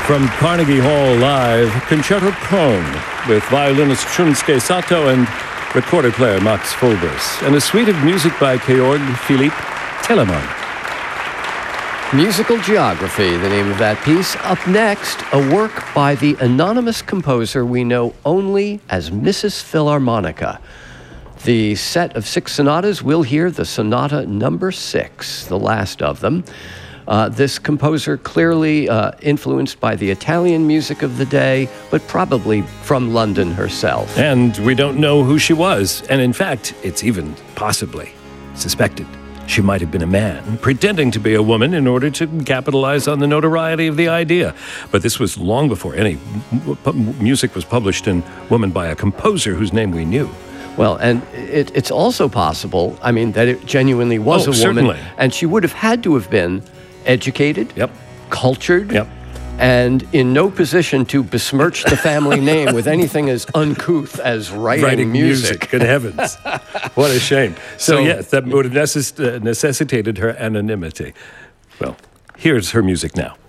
From Carnegie Hall Live, Concerto Köln with violinist Shunsuke Sato and recorder player Max Fulbers, and a suite of music by Georg Philipp Telemann. Musical Geography, the name of that piece. Up next, a work by the anonymous composer we know only as Mrs. Philharmonica. The set of 6 sonatas, we'll hear the Sonata number 6, the last of them. This composer clearly influenced by the Italian music of the day, but probably from London herself. And we don't know who she was. And in fact, it's even possibly suspected she might have been a man, pretending to be a woman in order to capitalize on the notoriety of the idea. But this was long before any music was published in woman by a composer whose name we knew. Well, and it's also possible, I mean, that it genuinely was a woman. Certainly. And she would have had to have been educated, cultured, and in no position to besmirch the family name with anything as uncouth as writing music. Good heavens. What a shame. So yes, that would have necessitated her anonymity. Well, here's her music now.